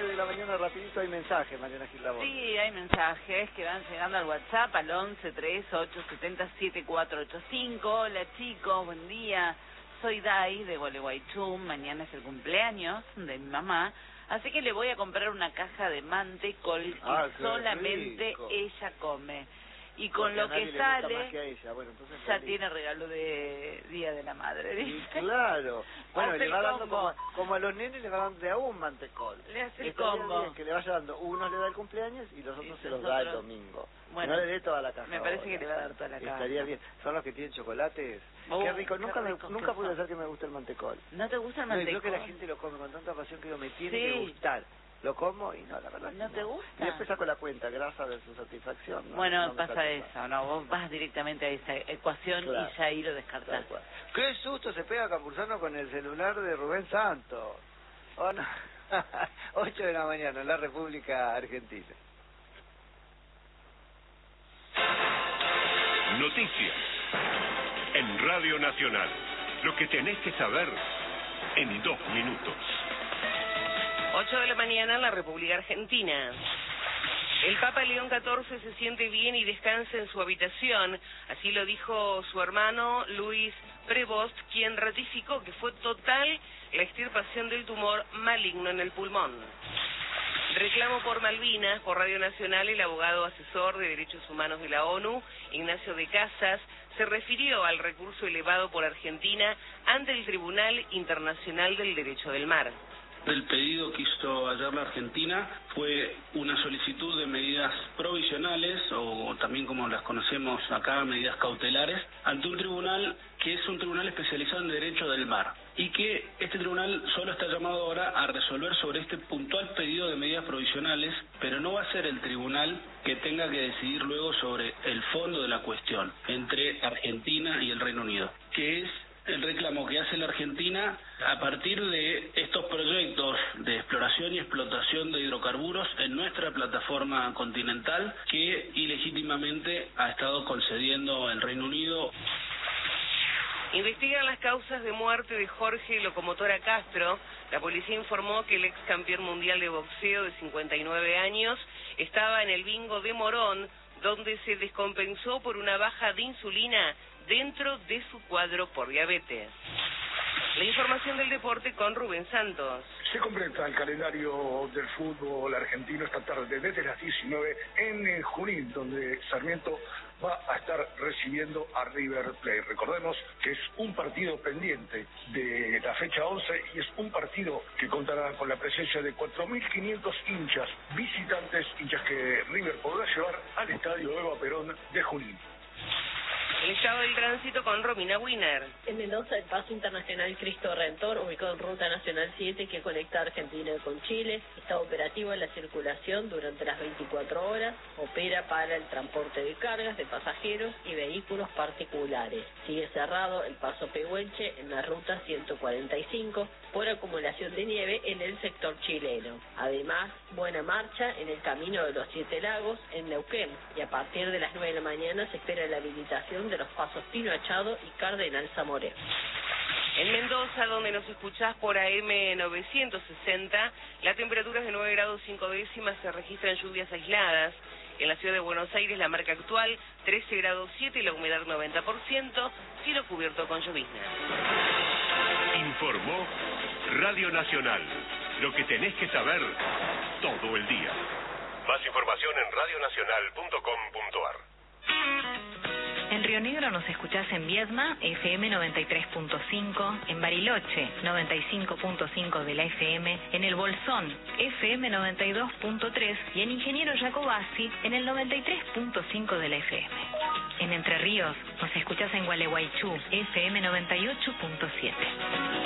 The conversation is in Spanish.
de la mañana rapidito hay mensajes, Mariana Gilabón. Sí, hay mensajes que van llegando al WhatsApp al 1138707485. Hola chicos, buen día. Soy Dai de Gualeguaychú. Mañana es el cumpleaños de mi mamá. Así que le voy a comprar una caja de mantecol que solamente ella come. Y con lo que sale, bueno, ya tiene regalo de Día de la Madre, dice. Sí, claro. Bueno, le va dando como a los nenes le va dando de a un mantecol. Le hace el combo. Que le vaya dando, unos le da el cumpleaños y los otros se los da el domingo. Bueno, no le dé toda la caja. Me parece que le va a dar toda la caja. Estaría bien. Son los que tienen chocolates. Qué rico. Nunca pude hacer que me guste el mantecol. ¿No te gusta el mantecol? No, creo que la gente lo come con tanta pasión que me tiene que gustar. Lo como y no, la verdad. ¿No te gusta? Y después saco la cuenta, grasa versus satisfacción. No, bueno, no pasa eso, ¿no? Vos vas directamente a esa ecuación y ya ahí lo descartás. Qué susto se pega Campuzano con el celular de Rubén Santos. Oh, no. 8 de la mañana en la República Argentina. Noticias en Radio Nacional. Lo que tenés que saber en 2 minutos. 8 de la mañana en la República Argentina. El Papa León XIV se siente bien y descansa en su habitación. Así lo dijo su hermano Luis Prevost, quien ratificó que fue total la extirpación del tumor maligno en el pulmón. Reclamo por Malvinas. Por Radio Nacional, el abogado asesor de Derechos Humanos de la ONU, Ignacio de Casas, se refirió al recurso elevado por Argentina ante el Tribunal Internacional del Derecho del Mar. El pedido que hizo ayer la Argentina fue una solicitud de medidas provisionales, o también como las conocemos acá, medidas cautelares, ante un tribunal que es un tribunal especializado en derecho del mar, y que este tribunal solo está llamado ahora a resolver sobre este puntual pedido de medidas provisionales, pero no va a ser el tribunal que tenga que decidir luego sobre el fondo de la cuestión entre Argentina y el Reino Unido, que es el reclamo que hace la Argentina a partir de estos proyectos de exploración y explotación de hidrocarburos en nuestra plataforma continental que ilegítimamente ha estado concediendo el Reino Unido. Investigan las causas de muerte de Jorge Locomotora Castro. La policía informó que el ex campeón mundial de boxeo de 59 años estaba en el bingo de Morón, donde se descompensó por una baja de insulina dentro de su cuadro por diabetes. La información del deporte con Rubén Santos. Se completa el calendario del fútbol argentino esta tarde desde las 19 en Junín, donde Sarmiento va a estar recibiendo a River Plate. Recordemos que es un partido pendiente de la fecha 11 y es un partido que contará con la presencia de 4.500 hinchas, visitantes, hinchas que River podrá llevar al estadio Eva Perón de Junín. El estado del tránsito con Romina Wiener. En Mendoza, el paso internacional Cristo Redentor, ubicado en Ruta Nacional 7, que conecta Argentina con Chile, está operativo en la circulación durante las 24 horas, opera para el transporte de cargas, de pasajeros y vehículos particulares. Sigue cerrado el paso Pehuenche en la Ruta 145 por acumulación de nieve en el sector chileno. Además, buena marcha en el Camino de los 7 Lagos en Neuquén, y a partir de las 9 de la mañana se espera la habilitación de los pasos Pino Achado y Cardenal Zamoré. En Mendoza, donde nos escuchás por AM 960, la temperatura es de 9 grados 5 décimas, se registran lluvias aisladas. En la ciudad de Buenos Aires, la marca actual, 13 grados 7 y la humedad 90%, cielo cubierto con llovizna. Informó Radio Nacional. Lo que tenés que saber todo el día. Más información en radionacional.com.ar. En Río Negro nos escuchás en Viedma, FM 93.5, en Bariloche, 95.5 de la FM, en El Bolsón, FM 92.3 y en Ingeniero Jacobasi, en el 93.5 de la FM. En Entre Ríos nos escuchás en Gualeguaychú, FM 98.7.